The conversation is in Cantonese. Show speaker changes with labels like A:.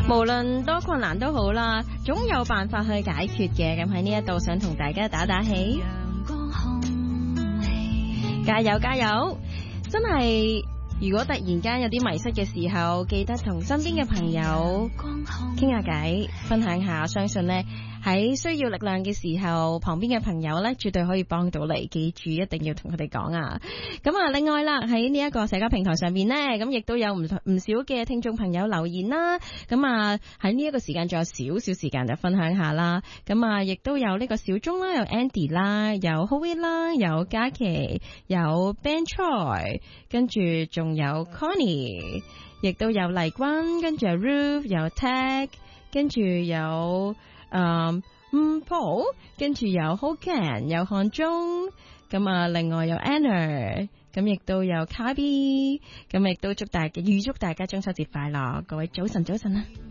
A: 無論多困難都好啦，總有辦法去解決嘅。咁喺呢一度想同大家打打氣，加油加油！真係，如果突然間有啲迷失嘅時候，記得同身邊嘅朋友傾下偈，分享下，相信呢喺需要力量嘅時候，旁邊嘅朋友呢絕對可以幫到你。記住，一定要同佢哋講啊！咁啊，另外啦，喺呢一個社交平台上面呢，咁亦都有唔少嘅聽眾朋友留言啦。咁啊，喺呢一個時間仲有少少時間就分享下啦。咁啊，亦都有呢個小鐘啦，有 Andy 啦，有 Howie 啦，有嘉琪，有 Ben Choi， 跟住仲有 Connie， 亦都有麗君，跟住有 Ruth， 有 Tag， 跟住有Paul， 跟住有 Hogan， 有漢中，咁啊，另外有 Anna， 咁亦都有 Kabi， 咁亦都預祝大家中秋節快樂，各位早晨早晨啊！